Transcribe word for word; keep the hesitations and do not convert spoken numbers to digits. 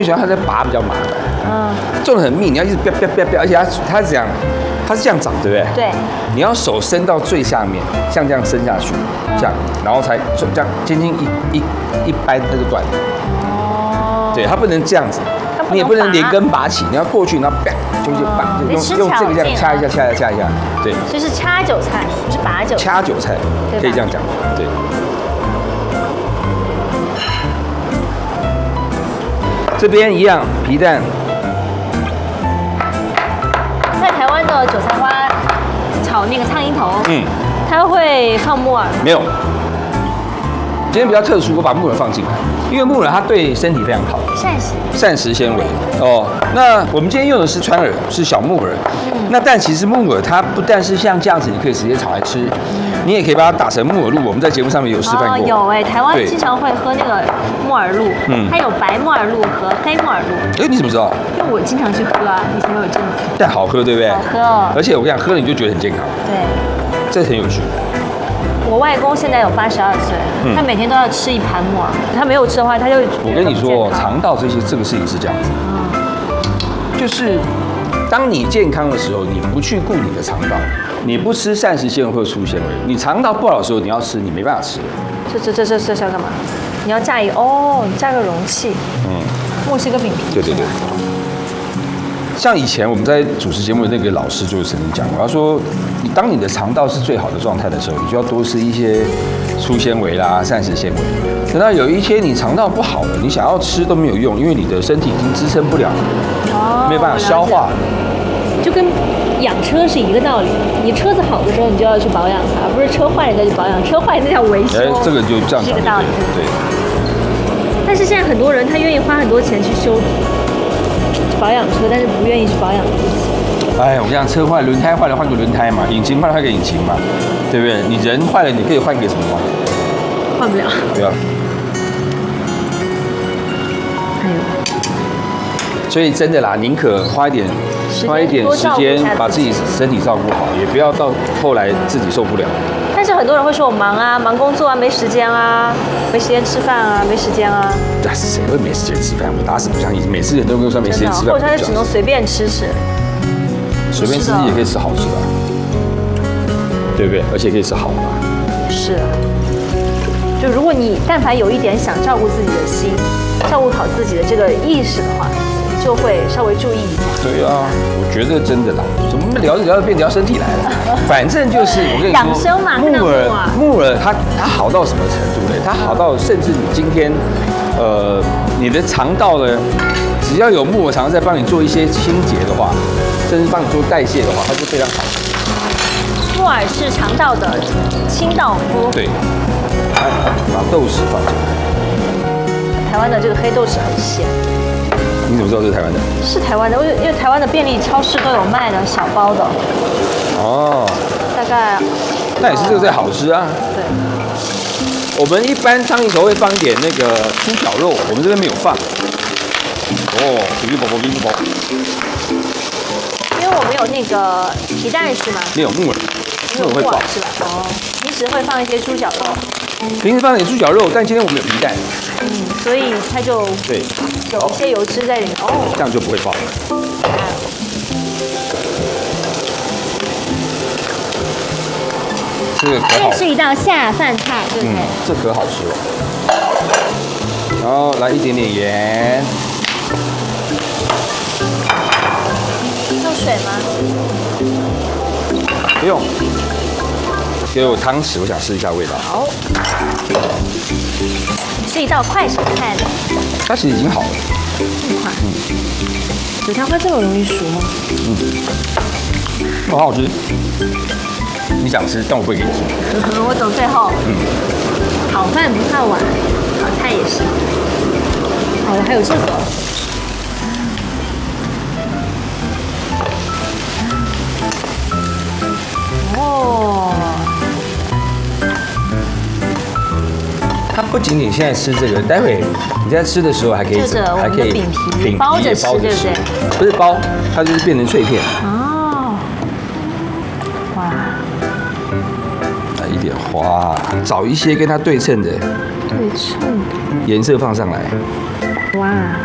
喜欢它在拔比较麻烦。 嗯， 做的很密，你要一直啪啪啪啪，而且它它是这样，它是这样长，对不对？ 对。 你要手伸到最下面，像这样伸下去，这样，然后才就这样轻轻一一一掰，它就断了。哦。对，它不能这样子，你也不能连根拔起，你要过去，然后啪就就拔，就用用这个这样掐一下，掐一下，掐一下，对。 就是掐韭菜，不是拔韭菜。 掐韭菜，可以这样讲，对。这边一样，皮蛋。 在台湾的韭菜花炒那个苍蝇头，嗯，它会放木耳？ 没有。今天比较特殊，我把木耳放进来，因为木耳它对身体非常好， 膳食膳食纤维哦。那我们今天用的是川耳，是小木耳。嗯，那但其实木耳它不但是像这样子，你可以直接炒来吃，嗯、你也可以把它打成木耳露。我们在节目上面有示范过。 哦，有哎，台湾经常会喝那个木耳露，嗯，它有白木耳露和黑木耳露。 哎，你怎么知道？ 因为我经常去喝啊，以前有一阵子。 但好喝，对不对？ 好喝哦。 而且我跟你讲，喝了你就觉得很健康。 对， 这很有趣。 我外公现在有八十二岁，嗯、他每天都要吃一盘木耳，他没有吃的话，他就我跟你说，肠道这些这个事情是这样子，嗯，就是当你健康的时候，你不去顾你的肠道，你不吃膳食纤维或粗纤维，你肠道不好的时候，你要吃，你没办法吃。 这这这这这是要干嘛？你要架一个哦，你架个容器，嗯，墨西哥饼皮， 对对对。像以前我们在主持节目的那个老师就曾经讲过，他说，你当你的肠道是最好的状态的时候，你就要多吃一些粗纤维啦、膳食纤维。等到有一天你肠道不好了，你想要吃都没有用，因为你的身体已经支撑不了，哦，没有办法消化。 就跟养车是一个道理，你车子好的时候，你就要去保养它，而不是车坏了再去保养，车坏了那叫维修。 哎，这个就这样是一个道理， 对。 但是现在很多人他愿意花很多钱去修。保养车，但是不愿意去保养自己。 哎，我跟你讲，车坏，轮胎坏了换个轮胎嘛，引擎坏了换个引擎嘛，对不对？你人坏了，你可以换个什么吗？ 换不了。 对啊。 还有。 所以真的啦，宁可花一点花一点时间把自己身体照顾好，也不要到后来自己受不了。 但是很多人会说我忙啊，忙工作啊，没时间啊，没时间吃饭啊，没时间啊。 对，谁会没时间吃饭？我打死不相信，每次人都跟我说没时间吃饭， 或者他就只能随便吃吃。 随便吃也可以吃好吃的，对不对？而且可以吃好的。 是啊。就如果你但凡有一点想照顾自己的心，照顾好自己的这个意识的话，就会稍微注意一下。 对啊，我觉得真的啦，怎么聊着聊着变聊身体来了？反正就是我跟你说， 养生嘛， 木耳，木耳它它好到什么程度呢？它好到甚至你今天，呃，你的肠道呢，只要有木耳肠在帮你做一些清洁的话，甚至帮你做代谢的话，它就非常好。 木耳是肠道的清道夫。 对。把豆豉放进来。 台湾的这个黑豆豉很咸。 你怎么知道这是台湾的？ 是台湾的，因为因为台湾的便利超市都有卖的小包的。哦。大概。 那也是这个最好吃啊。 对。 我们一般苍蝇头会放一点那个猪脚肉，我们这边没有放。哦，比比啵啵比比啵。 因为我们有那个皮蛋是吗？ 没有木耳，木耳会爆是吧？哦。平时会放一些猪脚肉。 平时放点猪脚肉，但今天我们有皮蛋。 嗯，所以它就对有一些油脂在里面哦， 这样就不会爆了。这个可好， 这是一道下饭菜，对不对？ 嗯，这可好吃了。然后来一点点盐。 用水吗？ 不用。给我汤匙，我想试一下味道。 好。是一道快手菜的。 它其实已经好了。 这么快？嗯。韭菜花这么容易熟吗？ 嗯。好好吃。你想吃，但我不会给你吃。 我等最后。嗯。炒饭不怕晚，炒菜也是。好的，还有这个。哦。 它不仅仅现在吃这个，待会你在吃的时候还可以， 还可以饼皮包着吃，对不对？ 不是包，它就是变成脆片。哦， 哇！ 来一点花，找一些跟它对称的， 对称的颜色放上来。 哇！